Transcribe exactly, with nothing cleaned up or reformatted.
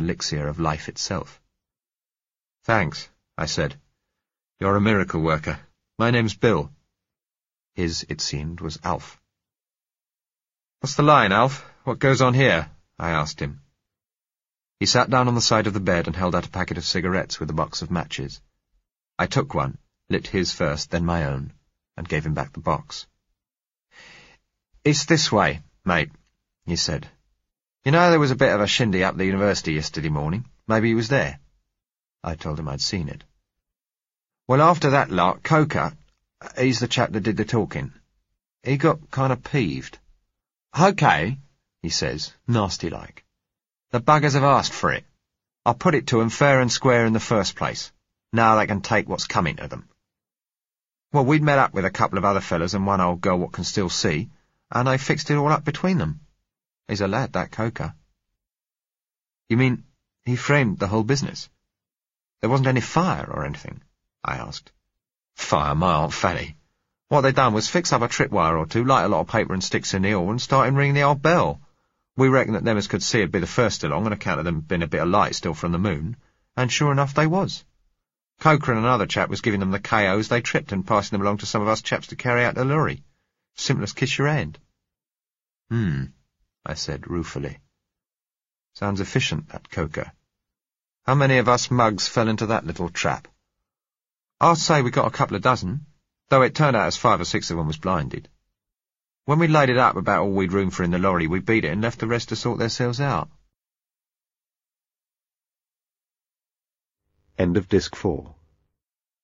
elixir of life itself. "Thanks," I said. "You're a miracle worker. My name's Bill." His, it seemed, was Alf. "What's the line, Alf? What goes on here?" I asked him. He sat down on the side of the bed and held out a packet of cigarettes with a box of matches. I took one, lit his first, then my own, and gave him back the box. "It's this way, mate," he said. "You know there was a bit of a shindy up at the university yesterday morning? Maybe you was there." I told him I'd seen it. "Well, after that lot, Coker, he's the chap that did the talking, he got kind of peeved. 'Okay,' he says, nasty-like. 'The buggers have asked for it. I put it to 'em fair and square in the first place. Now they can take what's coming to them.' Well, we'd met up with a couple of other fellas and one old girl what can still see, and they fixed it all up between them. He's a lad, that Coker." "You mean he framed the whole business? There wasn't any fire or anything?" I asked. "Fire, my Aunt Fanny. What they done was fix up a tripwire or two, light a lot of paper and sticks in the hall, and started ringing the old bell. We reckoned that them as could see would be the first along, on account of them being a bit of light still from the moon, and sure enough they was. Coker and another chap was giving them the K Os they tripped and passing them along to some of us chaps to carry out the lorry. Simple as kiss your hand." "Hmm," I said ruefully. "Sounds efficient, that Coker. How many of us mugs fell into that little trap?" "I'd say we got a couple of dozen, though it turned out as five or six of them was blinded. When we laid it up about all we'd room for in the lorry, we beat it and left the rest to sort themselves out." End of Disc four.